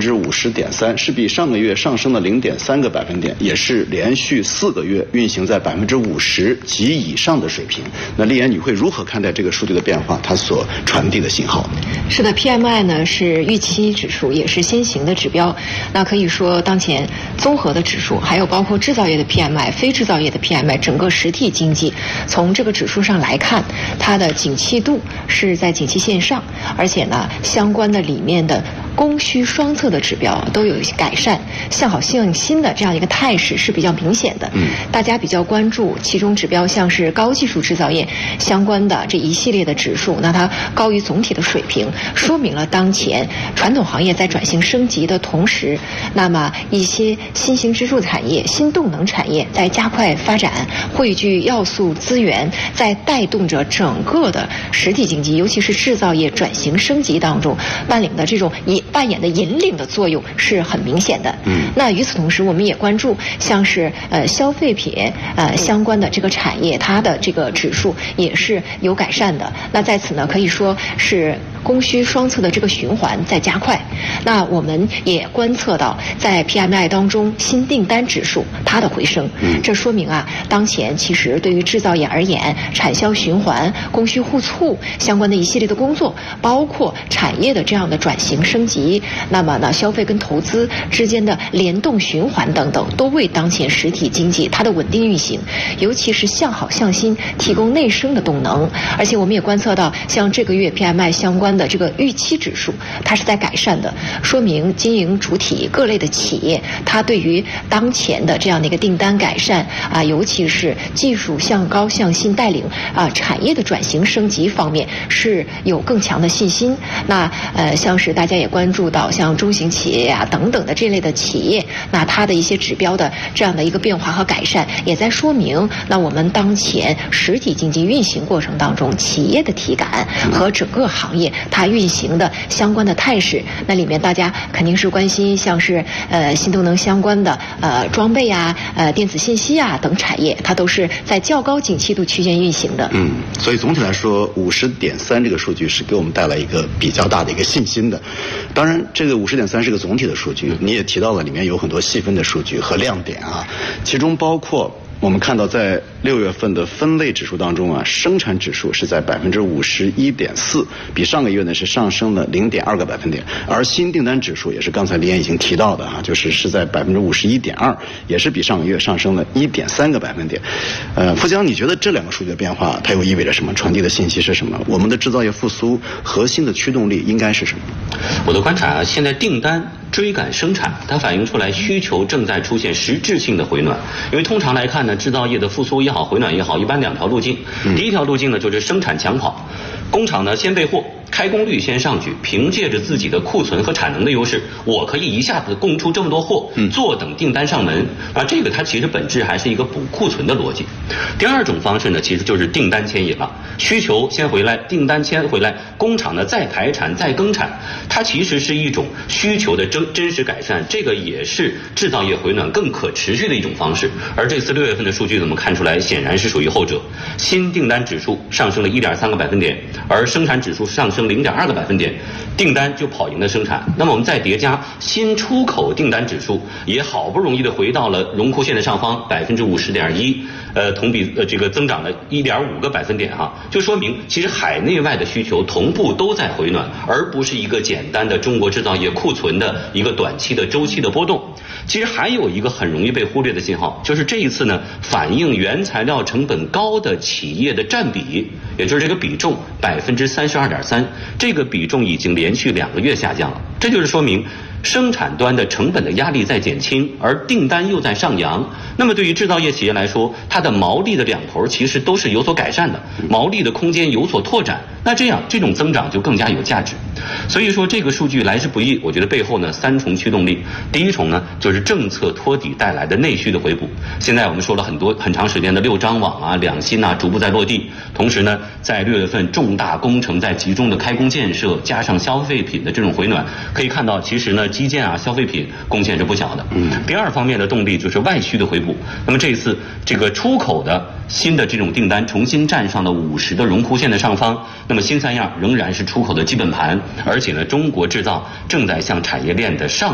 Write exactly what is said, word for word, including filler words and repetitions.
之五十点三，是比上个月上升了零点三个百分点，也是连续四个月运行在百分之五十及以上的水平。那丽妍，你会如何看待这个数据的变化？它所传递的信号？ 是的 ，P M I 呢是预期指数，也是先行的指标。那可以说，当前综合的指数，还有包括制造业的 P M I、非制造业的 P M I， 整个实体经济从这个指数上来看，它的景气度是在景气线上，而且呢，相关的里面的供需双侧的指标都有改善，向好向新的这样一个态势是比较明显的。嗯，大家比较关注其中指标，像是高技术制造业相关的这一系列的指数，那它高于总体的水平，说明了当前传统行业在转型升级的同时，那么一些新兴支柱产业、新动能产业在加快发展，汇聚要素资源，在带动着整个的实体经济，尤其是制造业转型升级当中扮演的这种引扮演的引领的作用是很明显的。嗯，那与此同时，我们也关注像是呃消费品呃相关的这个产业，它的这个指数也是有改善的。那在此呢，可以说是供需双侧的这个循环在加快。那我们也观测到，在 P M I 当中，新订单指数它的回升，这说明啊，当前其实对于制造业而言，产销循环、供需互促相关的一系列的工作，包括产业的这样的转型升级，那么呢，消费跟投资之间的联动循环等等，都为当前实体经济它的稳定运行，尤其是向好向新提供内生的动能。而且我们也观测到，像这个月 P M I 相关的这个预期指数，它是在改善的，说明经营主体各类的企业，它对于当前的这样的一个订单改善啊，尤其是技术向高向新带领啊产业的转型升级方面是有更强的信心。那呃，像是大家也关注到像中型企业啊等等的这类的企业，那它的一些指标的这样的一个变化和改善，也在说明那我们当前实体经济运行过程当中企业的体感和整个行业它运行的相关的态势。那里面大家肯定是关心像是呃新动能相关的呃装备啊、呃电子信息啊等产业，它都是在较高景气度区间运行的。 嗯，所以总体来说，五十点三这个数据是给我们带来一个比较大的一个信心的。当然，这个五十点三是个总体的数据，你也提到了里面有很多细分的数据和亮点啊，其中包括我们看到在六月份的分类指数当中啊，生产指数是在百分之五十一点四，比上个月呢是上升了零点二个百分点，而新订单指数也是刚才李岩已经提到的啊，就是是在百分之五十一点二，也是比上个月上升了一点三个百分点。呃，付江，你觉得这两个数据的变化，它又意味着什么？传递的信息是什么？我们的制造业复苏核心的驱动力应该是什么？ 我的观察啊，现在订单追赶生产，它反映出来需求正在出现实质性的回暖。因为通常来看呢，制造业的复苏也好，回暖也好，一般两条路径。第一条路径呢，就是生产抢跑，工厂呢先备货，开工率先上去，凭借着自己的库存和产能的优势，我可以一下子供出这么多货，坐等订单上门啊。这个它其实本质还是一个补库存的逻辑。第二种方式呢，其实就是订单牵引了，需求先回来，订单先回来，工厂呢再排产再更产，它其实是一种需求的真真实改善，这个也是制造业回暖更可持续的一种方式。而这次六月份的数据我们看出来，显然是属于后者，新订单指数上升了一点三个百分点，而生产指数上升零点二个百分点，订单就跑赢了生产。那么我们再叠加新出口订单指数，也好不容易的回到了荣枯线的上方百分之五十点一，呃，同比呃这个增长了一点五个百分点哈，就说明其实海内外的需求同步都在回暖，而不是一个简单的中国制造业库存的一个短期的周期的波动。其实还有一个很容易被忽略的信号，就是这一次呢，反映原材料成本高的企业的占比，也就是这个比重百分之三十二点三，这个比重已经连续两个月下降了。这就是说明生产端的成本的压力在减轻，而订单又在上扬。那么对于制造业企业来说，它的毛利的两头其实都是有所改善的，毛利的空间有所拓展，那这样这种增长就更加有价值。所以说这个数据来之不易，我觉得背后呢三重驱动力。第一重呢就是政策托底带来的内需的回补。现在我们说了很多很长时间的六张网啊、两新啊逐步在落地，同时呢在六月份重大工程在集中的开工建设，加上消费品的这种回暖，可以看到其实呢基建啊、消费品贡献是不小的。嗯。第二方面的动力就是外需的回补。那么这一次这个出口的新的这种订单重新站上了五十的荣枯线的上方，那么新三样仍然是出口的基本盘，而且呢中国制造正在向产业链的上